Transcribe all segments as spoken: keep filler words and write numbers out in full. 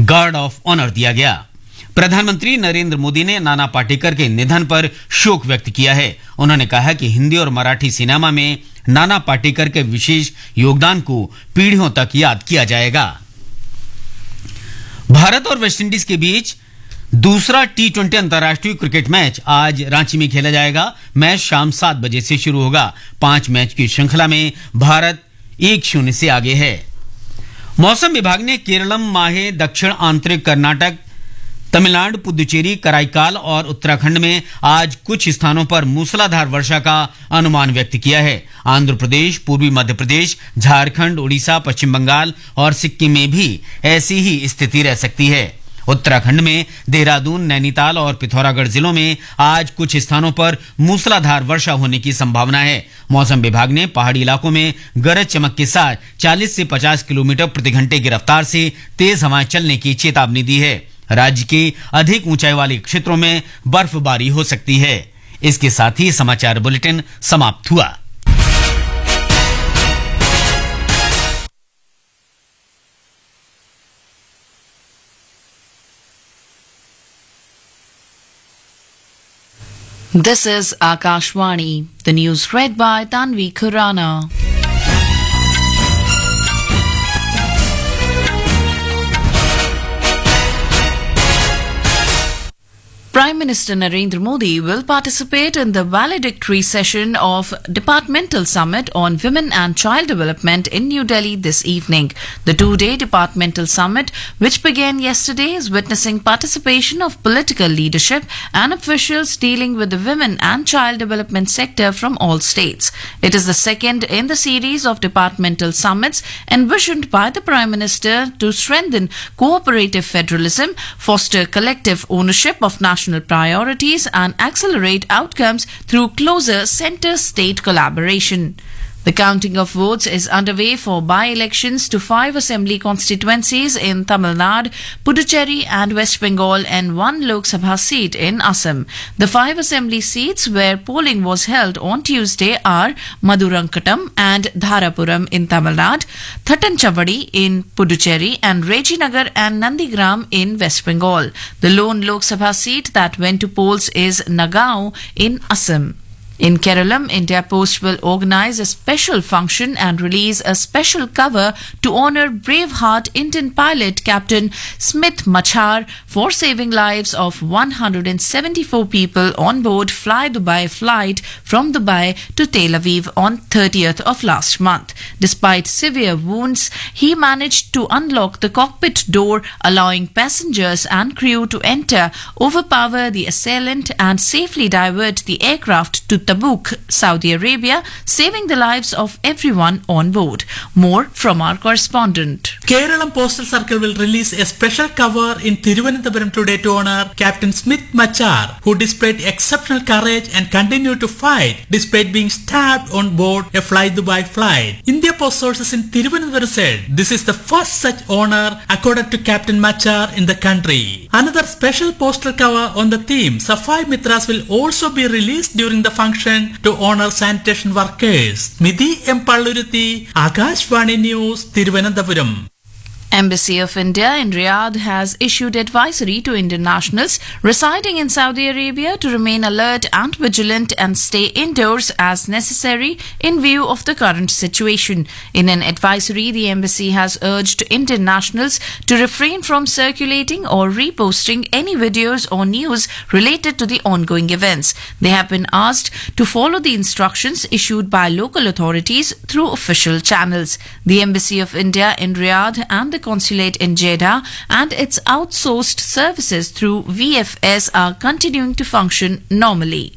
Guard of honour दिया गया। प्रधानमंत्री नरेंद्र मोदी ने नाना पाटेकर के निधन पर शोक व्यक्त किया है। उन्होंने कहा कि हिंदी और मराठी सिनेमा में नाना पाटेकर के विशेष योगदान को पीढ़ियों तक याद किया जाएगा। भारत और वेस्टइंडीज के बीच दूसरा टी ट्वेंटी अंतर्राष्ट्रीय क्रिकेट मैच आज रांची में खेला जाएगा। मैच शाम सात बजे से शुरू होगा। पांच मैच की श्रृंखला में भारत एक शून्य से आगे है। मौसम विभाग ने केरलम, माहे, दक्षिण आंतरिक कर्नाटक, तमिलनाडु, पुदुचेरी, कराईकाल और उत्तराखंड में आज कुछ स्थानों पर मूसलाधार वर्षा का अनुमान व्यक्त किया है। आंध्र प्रदेश, पूर्वी मध्य प्रदेश, झारखंड, उड़ीसा, पश्चिम बंगाल और सिक्किम में भी ऐसी ही स्थिति रह सकती है। उत्तराखंड में देहरादून, नैनीताल और पिथौरागढ़ जिलों में आज कुछ स्थानों पर मूसलाधार वर्षा होने की संभावना है। मौसम विभाग ने पहाड़ी इलाकों में गरज चमक के साथ चालीस से पचास किलोमीटर प्रति घंटे की रफ्तार से तेज हवाएं चलने की चेतावनी दी है। राज्य के अधिक ऊंचाई वाले क्षेत्रों में बर्फबारी हो सकती है। इसके साथ ही समाचार बुलेटिन समाप्त हुआ। This is Akashvani. The news read by Tanvi Khurana. Prime Minister Narendra Modi will participate in the valedictory session of Departmental Summit on Women and Child Development in New Delhi this evening. The two-day Departmental Summit, which began yesterday, is witnessing participation of political leadership and officials dealing with the women and child development sector from all states. It is the second in the series of departmental summits envisioned by the Prime Minister to strengthen cooperative federalism, foster collective ownership of national priorities and accelerate outcomes through closer center-state collaboration. The counting of votes is underway for by-elections to five assembly constituencies in Tamil Nadu, Puducherry and West Bengal and one Lok Sabha seat in Assam. The five assembly seats where polling was held on Tuesday are Madurankatam and Dharapuram in Tamil Nadu, Thattanchavadi in Puducherry and Rejinagar and Nandigram in West Bengal. The lone Lok Sabha seat that went to polls is Nagaon in Assam. In Kerala, India Post will organize a special function and release a special cover to honor Braveheart Indian pilot Captain Smith Machar for saving lives of one hundred seventy-four people on board Fly Dubai flight from Dubai to Tel Aviv on thirtieth of last month. Despite severe wounds, he managed to unlock the cockpit door, allowing passengers and crew to enter, overpower the assailant and safely divert the aircraft to Tabuk, Saudi Arabia, saving the lives of everyone on board. More from our correspondent. Kerala Postal Circle will release a special cover in Thiruvananthapuram today to honor Captain Smith Machar, who displayed exceptional courage and continued to fight despite being stabbed on board a Fly Dubai flight. India Post sources in Thiruvananthapuram said this is the first such honor accorded to Captain Machar in the country. Another special postal cover on the theme Safai Mitras will also be released during the function to honor sanitation workers. Midhi M. Palluruthi, Akashvani News, Thiruvananthapuram. Embassy of India in Riyadh has issued advisory to Indian nationals residing in Saudi Arabia to remain alert and vigilant and stay indoors as necessary in view of the current situation. In an advisory, the embassy has urged Indian nationals to refrain from circulating or reposting any videos or news related to the ongoing events. They have been asked to follow the instructions issued by local authorities through official channels. The Embassy of India in Riyadh and the consulate in Jeddah and its outsourced services through V F S are continuing to function normally.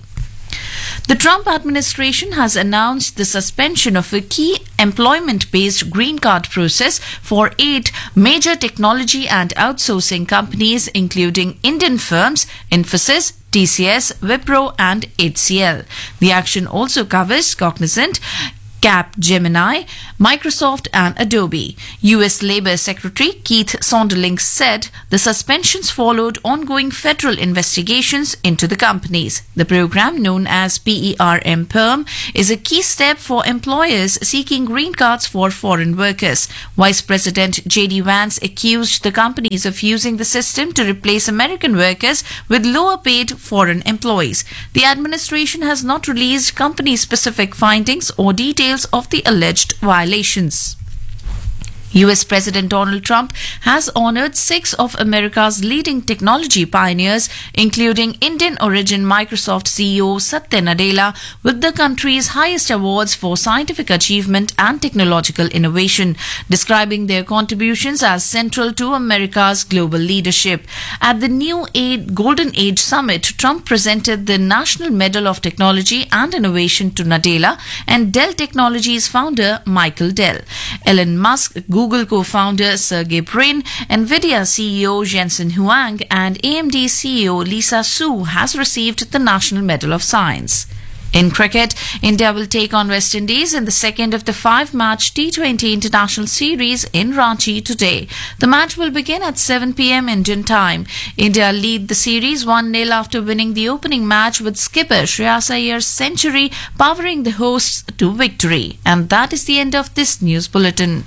The Trump administration has announced the suspension of a key employment-based green card process for eight major technology and outsourcing companies, including Indian firms Infosys, T C S, Wipro and H C L. The action also covers Cognizant, Capgemini, Microsoft and Adobe. U S Labor Secretary Keith Sonderling said the suspensions followed ongoing federal investigations into the companies. The program, known as PERM Perm, is a key step for employers seeking green cards for foreign workers. Vice President J D Vance accused the companies of using the system to replace American workers with lower paid foreign employees. The administration has not released company specific findings or details of the alleged violations. U S President Donald Trump has honored six of America's leading technology pioneers, including Indian-origin Microsoft C E O Satya Nadella, with the country's highest awards for scientific achievement and technological innovation, describing their contributions as central to America's global leadership. At the New Age Golden Age Summit, Trump presented the National Medal of Technology and Innovation to Nadella and Dell Technologies founder Michael Dell. Elon Musk, Google co-founder Sergey Brin, Nvidia C E O Jensen Huang, and A M D C E O Lisa Su has received the National Medal of Science. In cricket, India will take on West Indies in the second of the five-match T twenty International Series in Ranchi today. The match will begin at seven p m Indian time. India lead the series one nil after winning the opening match with skipper Shreyas Iyer's century, powering the hosts to victory. And that is the end of this news bulletin.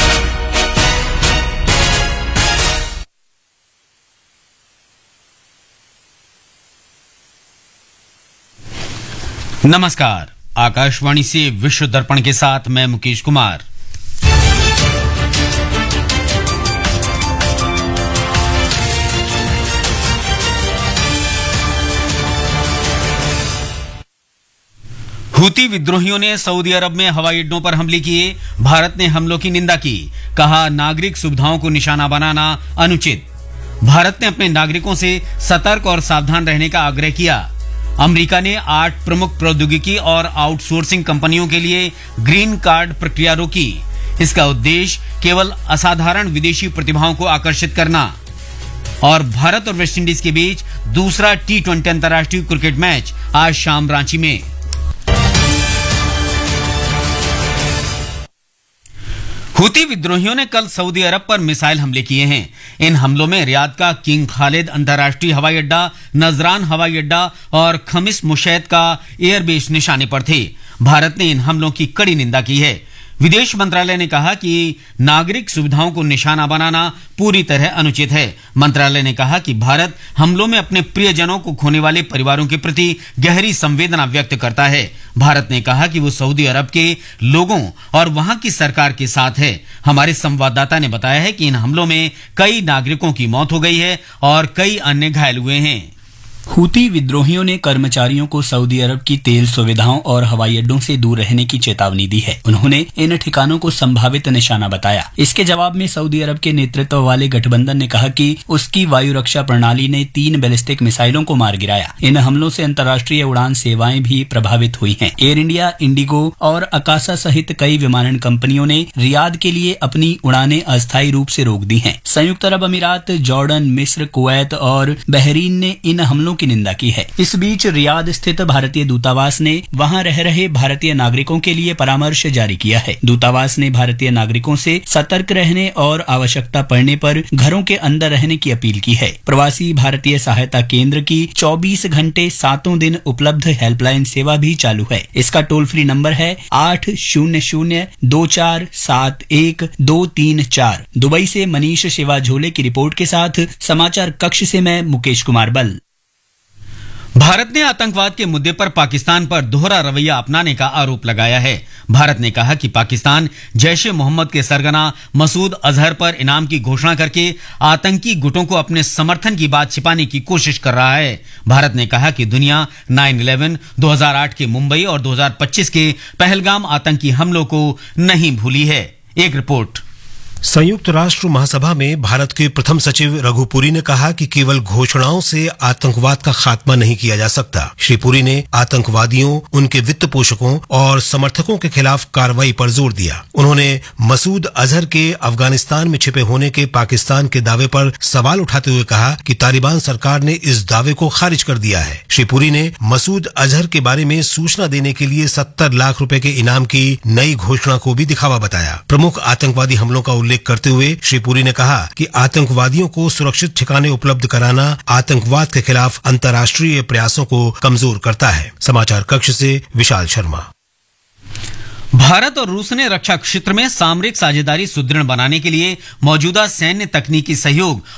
नमस्कार, आकाशवाणी से विश्व दर्पण के साथ मैं Mukesh Kumar. Houthi विद्रोहियों ने Saudi अरब में हवाई अड्डों पर हमले किए। भारत ने हमलों की निंदा की, कहा नागरिक सुविधाओं को निशाना बनाना अनुचित। भारत ने अपने नागरिकों से सतर्क और सावधान रहने का आग्रह किया। अमेरिका ने आठ प्रमुख प्रौद्योगिकी और आउटसोर्सिंग कंपनियों के लिए ग्रीन कार्ड प्रक्रिया रोकी। इसका उद्देश्य केवल असाधारण विदेशी प्रतिभाओं को आकर्षित करना। और भारत और वेस्टइंडीज के बीच दूसरा टी ट्वेंटी अंतर्राष्ट्रीय क्रिकेट मैच आज शाम रांची में। हूती विद्रोहियों ने कल सऊदी अरब पर मिसाइल हमले किए हैं। इन हमलों में रियाद का किंग खालिद अंतर्राष्ट्रीय हवाई अड्डा, नजरान हवाई अड्डा और खमिस मुशैद का एयरबेस निशाने पर थे। भारत ने इन हमलों की कड़ी निंदा की है। विदेश मंत्रालय ने कहा कि नागरिक सुविधाओं को निशाना बनाना पूरी तरह अनुचित है। मंत्रालय ने कहा कि भारत हमलों में अपने प्रियजनों को खोने वाले परिवारों के प्रति गहरी संवेदना व्यक्त करता है। भारत ने कहा कि वो सऊदी अरब के लोगों और वहां की सरकार के साथ है। हमारे संवाददाता ने बताया है कि इन हमलों में कई नागरिकों की मौत हो गई है और कई अन्य घायल हुए हैं। हूती विद्रोहियों ने कर्मचारियों को सऊदी अरब की तेल सुविधाओं और हवाई अड्डों से दूर रहने की चेतावनी दी है। उन्होंने इन ठिकानों को संभावित निशाना बताया। इसके जवाब में सऊदी अरब के नेतृत्व वाले गठबंधन ने कहा कि उसकी वायु रक्षा प्रणाली ने तीन बैलिस्टिक मिसाइलों को मार गिराया। इन हमलों से अंतर्राष्ट्रीय उड़ान सेवाएं भी प्रभावित हुई हैं। एयर इंडिया, इंडिगो और अकासा सहित कई विमानन कंपनियों ने रियाद के लिए अपनी उड़ानें अस्थायी रूप से रोक दी हैं। संयुक्त अरब अमीरात, जॉर्डन, मिस्र, कुवैत और बहरीन ने इन हमलों की निंदा की है। इस बीच रियाद स्थित भारतीय दूतावास ने वहां रह रहे भारतीय नागरिकों के लिए परामर्श जारी किया है। दूतावास ने भारतीय नागरिकों से सतर्क रहने और आवश्यकता पड़ने पर घरों के अंदर रहने की अपील की है। प्रवासी भारतीय सहायता केंद्र की चौबीस घंटे सातों दिन उपलब्ध हेल्पलाइन सेवा भी चालू है। इसका टोल फ्री नंबर है आठ शून्य शून्य दो चार सात एक दो तीन चार। दुबई से मनीष शिवा झोले की रिपोर्ट के साथ समाचार कक्ष से मैं मुकेश कुमार बल। भारत ने आतंकवाद के मुद्दे पर पाकिस्तान पर दोहरा रवैया अपनाने का आरोप लगाया है। भारत ने कहा कि पाकिस्तान जैश ए मोहम्मद के सरगना मसूद अजहर पर इनाम की घोषणा करके आतंकी गुटों को अपने समर्थन की बात छिपाने की कोशिश कर रहा है। भारत ने कहा कि दुनिया नाइन इलेवन, दो हज़ार आठ के मुंबई और दो हज़ार पच्चीस के पहलगाम आतंकी हमलों को नहीं भूली है। एक रिपोर्ट। संयुक्त राष्ट्र महासभा में भारत के प्रथम सचिव रघु पुरी ने कहा कि केवल घोषणाओं से आतंकवाद का खात्मा नहीं किया जा सकता। श्री पुरी ने आतंकवादियों, उनके वित्त पोषकों और समर्थकों के खिलाफ कार्रवाई पर जोर दिया। उन्होंने मसूद अजहर के अफगानिस्तान में छिपे होने के पाकिस्तान के दावे पर सवाल उठाते हुए कहा कि तालिबान सरकार ने इस दावे को खारिज कर दिया है। श्री पुरी ने मसूद अजहर के बारे में सूचना देने के लिए सत्तर लाख रुपए के इनाम की नई घोषणा को भी दिखावा बताया। प्रमुख आतंकवादी हमलों का उल्लेख करते हुए श्री पुरी ने कहा कि आतंकवादियों को सुरक्षित ठिकाने उपलब्ध कराना आतंकवाद के खिलाफ अंतर्राष्ट्रीय प्रयासों को कमजोर करता है। समाचार कक्ष से विशाल शर्मा। भारत और रूस ने रक्षा क्षेत्र में सामरिक साझेदारी सुदृढ़ बनाने के लिए मौजूदा सैन्य तकनीकी सहयोग